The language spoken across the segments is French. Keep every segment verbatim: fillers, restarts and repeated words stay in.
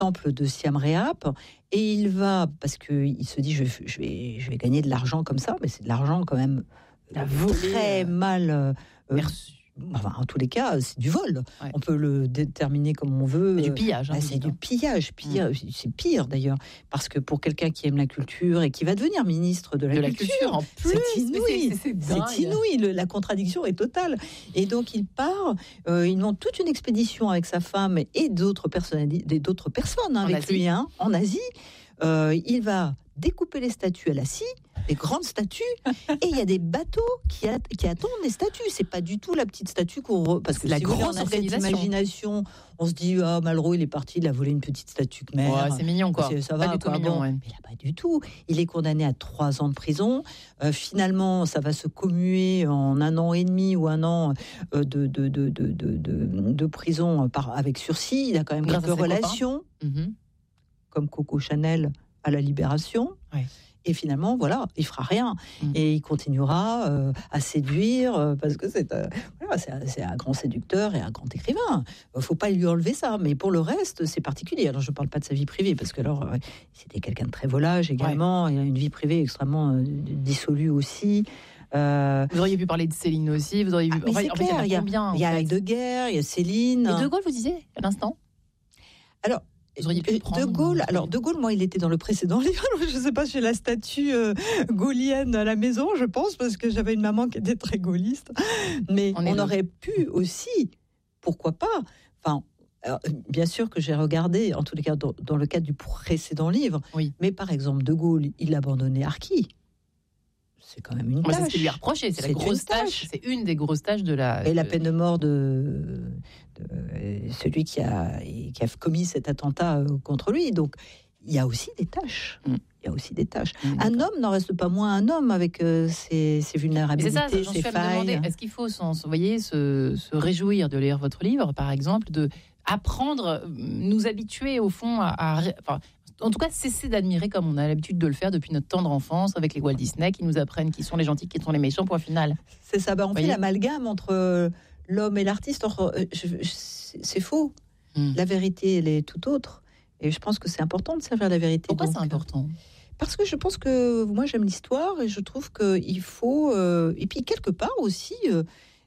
temple de Siam Reap, et il va, parce qu'il se dit, je, je, vais, je vais gagner de l'argent comme ça, mais c'est de l'argent quand même La volée, très euh, mal... Euh, perçu. Enfin, en tous les cas, c'est du vol. Ouais. On peut le déterminer comme on veut. C'est du pillage. Hein, bah, c'est du pillage. Pire, mmh. C'est pire d'ailleurs. Parce que pour quelqu'un qui aime la culture et qui va devenir ministre de la, de culture, la culture, en plus, c'est inouï. C'est, c'est, c'est c'est inouï. Le, la contradiction est totale. Et donc, il part. Euh, ils montent toute une expédition avec sa femme et d'autres, personnali- d'autres personnes hein, avec Asie. lui hein, en Asie. Euh, il va découper les statues à la scie, les grandes statues, et il y a des bateaux qui, a, qui attendent les statues. C'est pas du tout la petite statue qu'on re... parce que la si grosse on a cette imagination, on se dit ah Malraux il est parti, il a volé une petite statue de mer. Ouais, c'est mignon quoi. C'est, ça pas va du tout quoi. mignon, Bon, ouais. mais là pas du tout. Il est condamné à trois ans de prison. Euh, finalement, ça va se commuer en un an et demi ou un an euh, de, de, de, de, de, de, de prison par avec sursis. Il a quand même Grâce quelques relations, mm-hmm. comme Coco Chanel à la Libération. Ouais. Et finalement, voilà, il fera rien. Mmh. Et il continuera euh, à séduire, euh, parce que c'est, euh, voilà, c'est, un, c'est un grand séducteur et un grand écrivain. Il ne faut pas lui enlever ça. Mais pour le reste, c'est particulier. Alors, je ne parle pas de sa vie privée, parce que alors, euh, c'était quelqu'un de très volage également. Ouais. Il a une vie privée extrêmement euh, dissolue aussi. Euh... Vous auriez pu parler de Céline aussi. Vous auriez pu... ah, mais enfin, c'est clair, il y a, combien, il y a Avec de Guerre, il y a Céline. Et De Gaulle, vous disiez à l'instant. Alors, De Gaulle, alors De Gaulle, moi, il était dans le précédent livre. Je ne sais pas, j'ai la statue euh, gaullienne à la maison, je pense, parce que j'avais une maman qui était très gaulliste. Mais on, on aurait pu aussi, pourquoi pas. Enfin, alors, bien sûr que j'ai regardé, en tous les cas, dans, dans le cadre du précédent livre. Oui. Mais par exemple, De Gaulle, il abandonnait Arquis. C'est quand même une tâche. C'est ce qui lui a reproché, c'est, c'est la grosse tâche. tâche. C'est une des grosses tâches de la. Et de... la peine de mort de, de celui qui a, qui a commis cet attentat contre lui. Donc, il y a aussi des tâches. Mm. Il y a aussi des tâches. Mm, un homme n'en reste pas moins un homme avec euh, ses, ses vulnérabilités, c'est ça, j'en ses suis failles. À me demander, est-ce qu'il faut, vous voyez, se, se réjouir de lire votre livre, par exemple, de apprendre, nous habituer au fond à, à enfin, en tout cas, cesser d'admirer comme on a l'habitude de le faire depuis notre tendre enfance avec les Walt Disney qui nous apprennent qui sont les gentils, qui sont les méchants, point final. C'est ça, bah on fait l'amalgame entre l'homme et l'artiste. Or, je, je, c'est, c'est faux. Mm. La vérité, elle est tout autre. Et je pense que c'est important de servir la vérité. Pourquoi donc, c'est important ? Parce que je pense que moi, j'aime l'histoire et je trouve qu'il faut... Euh, et puis, quelque part aussi, euh,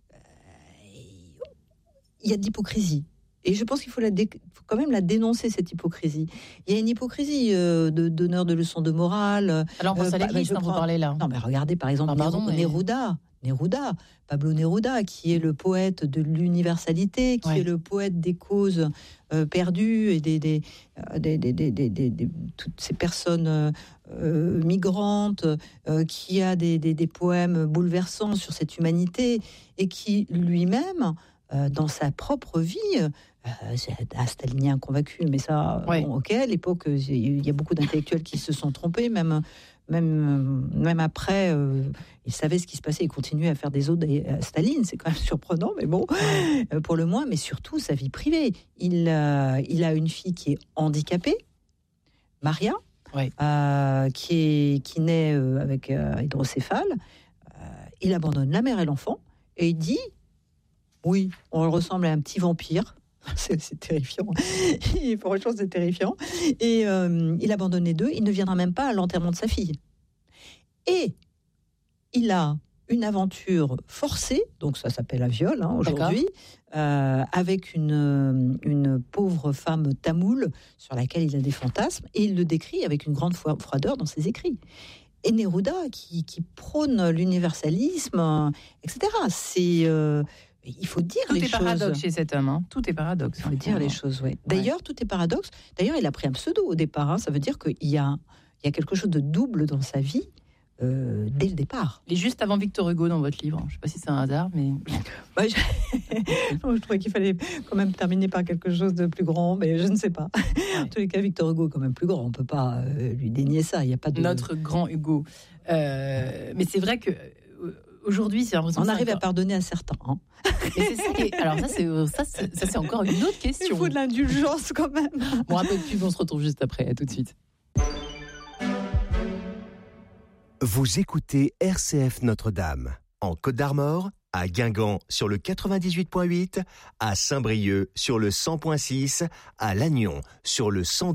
il y a de l'hypocrisie. Et je pense qu'il faut, la dé... faut quand même la dénoncer, cette hypocrisie. Il y a une hypocrisie euh, de donneur de leçons de morale. Alors, on pense euh, à l'église quand prends... vous parlez là. Non, mais regardez, par exemple, ah, pardon, mais... Neruda. Neruda, Pablo Neruda, qui est le poète de l'universalité, qui ouais. est le poète des causes euh, perdues et des, des, euh, des, des, des, des, des, des toutes ces personnes euh, migrantes, euh, qui a des, des, des poèmes bouleversants sur cette humanité et qui lui-même, euh, dans sa propre vie, euh, c'est un stalinien convaincu, mais ça, ouais. bon, ok, à l'époque, il y a beaucoup d'intellectuels qui se sont trompés, même... Même, même après, euh, il savait ce qui se passait, il continuait à faire des odes à Staline, c'est quand même surprenant, mais bon, euh, pour le moins, mais surtout sa vie privée. Il, euh, il a une fille qui est handicapée, Maria, ouais. euh, qui, est, qui naît euh, avec euh, hydrocéphale. Euh, il abandonne la mère et l'enfant, et il dit, oui, on ressemble à un petit vampire. C'est, c'est terrifiant. Franchement, c'est terrifiant. Et euh, il abandonne les deux. Il ne viendra même pas à l'enterrement de sa fille. Et il a une aventure forcée, donc ça s'appelle un viol hein, aujourd'hui, euh, avec une, une pauvre femme tamoule sur laquelle il a des fantasmes. Et il le décrit avec une grande froideur dans ses écrits. Et Neruda, qui, qui prône l'universalisme, et cetera. C'est... Euh, Il faut dire tout les est choses. paradoxe chez cet homme. Hein. Tout est paradoxe. Il faut dire les choses, oui. D'ailleurs, ouais. tout est paradoxe. D'ailleurs, il a pris un pseudo au départ. Hein. Ça veut dire qu'il y a, il y a quelque chose de double dans sa vie euh, dès le départ. Il est juste avant Victor Hugo dans votre livre. Je ne sais pas si c'est un hasard, mais... ouais, je... je trouvais qu'il fallait quand même terminer par quelque chose de plus grand, mais je ne sais pas. Ouais. En tous les cas, Victor Hugo est quand même plus grand. On ne peut pas euh, lui dénier ça. Il y a pas de... Notre grand Hugo. Euh, mais c'est vrai que... Aujourd'hui, c'est on arrive encore... à pardonner à certains. Hein. Mais c'est ça qui est... Alors ça c'est, ça, c'est, ça, c'est encore une autre question. Il faut de l'indulgence quand même. Bon, un peu de pub, on se retrouve juste après. À tout de suite. Vous écoutez R C F Notre-Dame, en Côte d'Armor, à Guingamp sur le quatre-vingt-dix-huit virgule huit, à Saint-Brieuc sur le cent virgule six, à Lannion sur le cent